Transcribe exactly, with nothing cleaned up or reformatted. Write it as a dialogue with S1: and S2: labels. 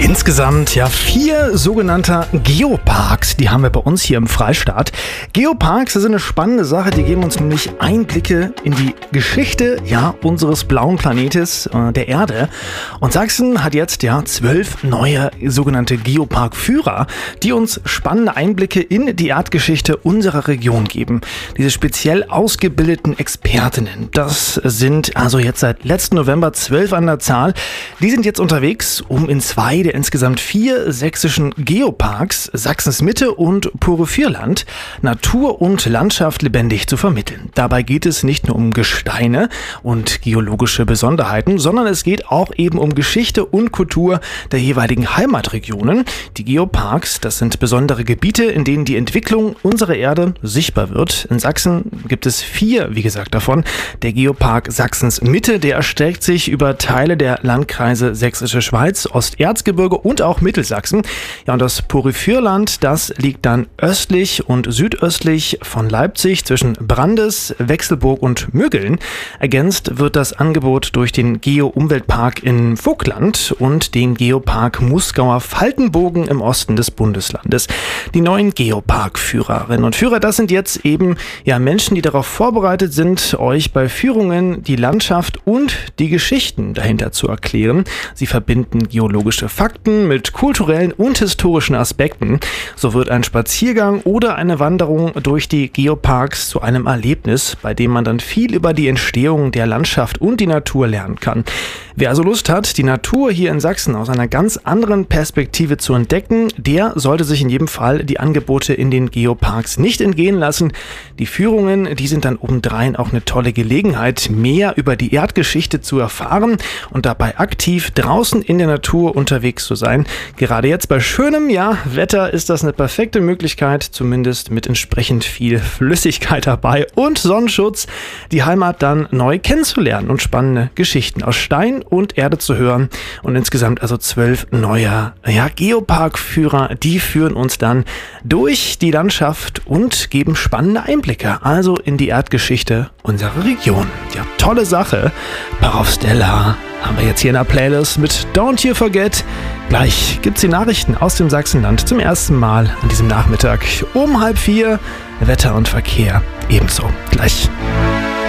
S1: Insgesamt ja vier sogenannte Geoparks, die haben wir bei uns hier im Freistaat. Geoparks sind eine spannende Sache, die geben uns nämlich Einblicke in die Geschichte ja, unseres blauen Planetes, äh, der Erde. Und Sachsen hat jetzt ja zwölf neue sogenannte Geopark-Führer, die uns spannende Einblicke in die Erdgeschichte unserer Region geben. Diese speziell ausgebildeten Expertinnen, das sind also jetzt seit letzten November zwölf an der Zahl, die sind jetzt unterwegs, um in zwei der insgesamt vier sächsischen Geoparks, Sachsens Mitte und Porphyr-Land, Natur und Landschaft lebendig zu vermitteln. Dabei geht es nicht nur um Gesteine und geologische Besonderheiten, sondern es geht auch eben um Geschichte und Kultur der jeweiligen Heimatregionen. Die Geoparks, das sind besondere Gebiete, in denen die Entwicklung unserer Erde sichtbar wird. In Sachsen gibt es vier, wie gesagt, davon. Der Geopark Sachsens Mitte, der erstreckt sich über Teile der Landkreise Sächsische Schweiz, Osterzgebirge und auch Mittelsachsen. Ja, und das Porphyr-Land, das liegt dann östlich und südöstlich von Leipzig zwischen Brandes, Wechselburg und Mögeln. Ergänzt wird das Angebot durch den Geo-Umweltpark in Vogtland und den Geopark Musgauer Faltenbogen im Osten des Bundeslandes. Die neuen Geopark-Führerinnen und Führer, das sind jetzt eben ja Menschen, die darauf vorbereitet sind, euch bei Führungen die Landschaft und die Geschichten dahinter zu erklären. Sie verbinden geologische Fakten mit kulturellen und historischen Aspekten. So wird ein Spaziergang oder eine Wanderung durch die Geoparks zu einem Erlebnis, bei dem man dann viel über die Entstehung der Landschaft und die Natur lernen kann. Wer also Lust hat, die Natur hier in Sachsen aus einer ganz anderen Perspektive zu entdecken, der sollte sich in jedem Fall die Angebote in den Geoparks nicht entgehen lassen. Die Führungen, die sind dann obendrein auch eine tolle Gelegenheit, mehr über die Erdgeschichte zu erfahren und dabei aktiv draußen in der Natur unterwegs zu sein. Gerade jetzt bei schönem ja, Wetter ist das eine perfekte Möglichkeit, zumindest mit entsprechend viel Flüssigkeit dabei und Sonnenschutz, die Heimat dann neu kennenzulernen und spannende Geschichten aus Stein und Erde zu hören. Und insgesamt also zwölf neue ja, Geopark-Führer, die führen uns dann durch die Landschaft und geben spannende Einblicke, also in die Erdgeschichte unserer Region. Ja, tolle Sache. Parauf Stella haben wir jetzt hier in der Playlist mit Don't You Forget. Gleich gibt's die Nachrichten aus dem Sachsenland zum ersten Mal an diesem Nachmittag um halb vier. Wetter und Verkehr ebenso. Gleich.